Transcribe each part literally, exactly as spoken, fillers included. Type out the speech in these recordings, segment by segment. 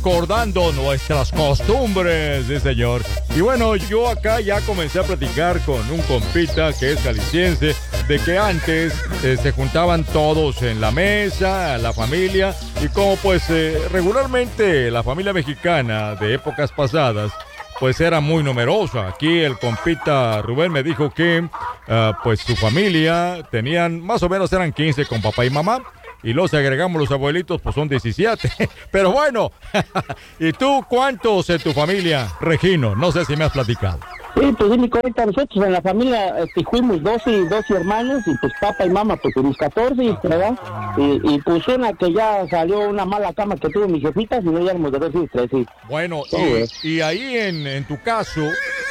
recordando nuestras costumbres, sí señor. Y bueno, yo acá ya comencé a platicar con un compita que es jalisciense, de que antes eh, se juntaban todos en la mesa, la familia, y como pues eh, regularmente la familia mexicana de épocas pasadas pues era muy numerosa. Aquí el compita Rubén me dijo que uh, pues su familia tenían, más o menos eran quince con papá y mamá, y los agregamos los abuelitos, pues son diecisiete. Pero bueno, ¿y tú cuántos en tu familia, Regino? No sé si me has platicado. Sí, pues sí, mi corita, nosotros en la familia este, fuimos doce, doce hermanos, y pues papá y mamá pues fuimos catorce, ¿verdad? Y, y pues una que ya salió una mala cama que tuvo mi jefita, si no ya éramos de dos y tres, sí. Bueno, y, y ahí en, en tu caso,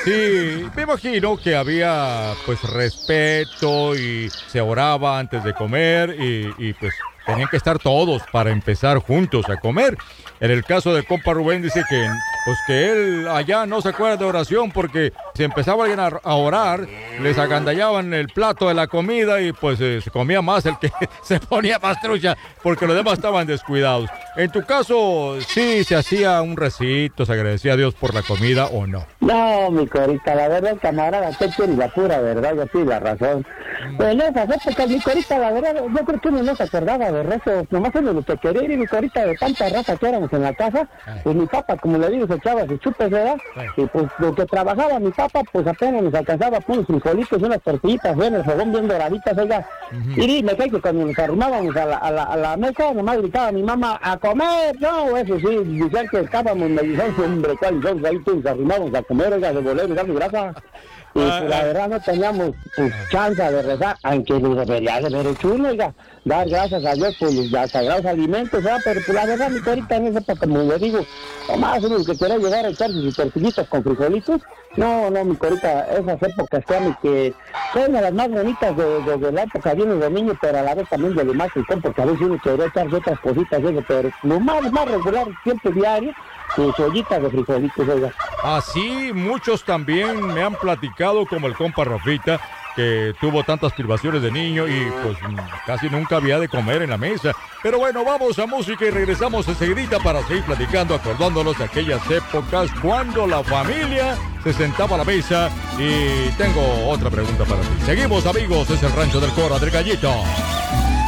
sí, me imagino que había pues respeto y se oraba antes de comer y, y pues tenían que estar todos para empezar juntos a comer. En el caso del compa Rubén dice que pues que él allá no se acuerda de oración porque si empezaba alguien a, a orar, les agandallaban el plato de la comida y pues eh, se comía más el que se ponía más trucha porque los demás estaban descuidados. En tu caso, ¿sí se hacía un recito, se agradecía a Dios por la comida o no? No, mi corita, la verdad, camarada, usted tiene la pura verdad, yo sí la razón. Mm. Pues en esas épocas, mi corita, la verdad, yo creo que uno no se acordaba de rezos, nomás uno lo que quería ir, mi corita, de tanta raza que éramos en la casa, Ay. Pues mi papá, como le digo, se echaba sus chupes, ¿verdad? Ay. Y pues lo que trabajaba mi papá, pues apenas nos alcanzaba por unos frijolitos, unas tortillitas, bien, el fogón bien doraditas, oiga. Uh-huh. Y me cae que cuando nos arrumábamos a la, a la, a la mesa, nomás gritaba mi mamá, a comer, no, eso sí, decían que estábamos medizando, hombre, cuál, y ahí todos nos arrimamos a comer, oiga, de volver, darle grasa. Y pues, la verdad no teníamos pues, chance de rezar, aunque nos debería de haber hecho uno, oiga, dar gracias a Dios por los sagrados alimentos, ¿verdad? Pero pues, la verdad, mi corita, en esa época, como le digo, nomás uno que quería llegar a echarse sus tortillitas con frijolitos, no, no, mi corita, esas épocas, créame que son las más bonitas de, de, de la época, viene de niño, pero a la vez también de lo más tristón, porque a veces uno quería echarse otras cositas, eso, pero lo más, más regular, siempre diario, sus ollitas de frijolitos, oiga. Así, muchos también me han platicado, como el compa Rafita, que tuvo tantas privaciones de niño y pues casi nunca había de comer en la mesa. Pero bueno, vamos a música y regresamos enseguidita para seguir platicando, acordándonos de aquellas épocas cuando la familia se sentaba a la mesa. Y tengo otra pregunta para ti. Seguimos, amigos, es el Rancho del Cora del Gallito.